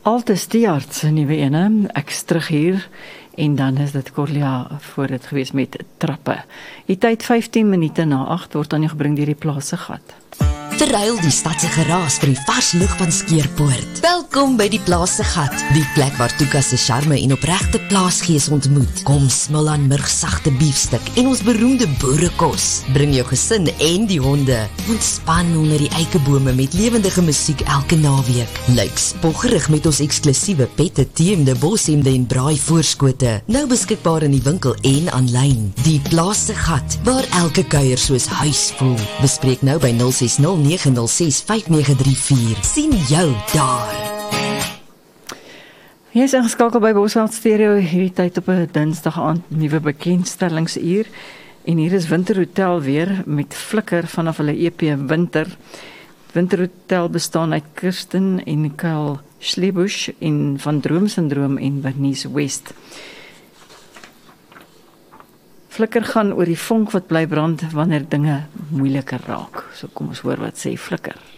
Altes die hart se nuwe ene, ek's terug hier en dan is dit Corlia voor dit gewees met trappe. Die tyd 15 minute na 8 word aan jou gebring deur die Plaas se Gat. Verruil die stadse geraas vir die vars lug van Skeerpoort. Welkom by die Plaas se Gat, die plek waar Tuka se charme en opregte plaasgees ontmoet. Kom smil aan murgsagte biefstuk en ons beroemde boerekos. Bring jou gesin en die honde. Ontspan onder die eikebome met lewendige musiek elke naweek. Lyk spoggerig met ons eksklusiewe pette, teemde, boshemde en braai voorskote. Nou beskikbaar in die winkel en aanlyn. Die Plaas se Gat, waar elke kuier soos huis voel. Bespreek nou by 0609065934. Sien jou daar. Jy is ingeskakel by Bosveld Stereo hierdie tyd op 'n Dinsdag aand, nuwe bekendstellingsuur. En hier is Winterhotel weer met Flikker vanaf hulle EP Winter. Winterhotel bestaan uit Kirsten en Kyle Schlebusch en van Droomsyndroom en Bernice West. Flikker gaan oor die vonk wat bly brand wanneer dinge moeiliker raak. So kom ons hoor wat sê Flikker.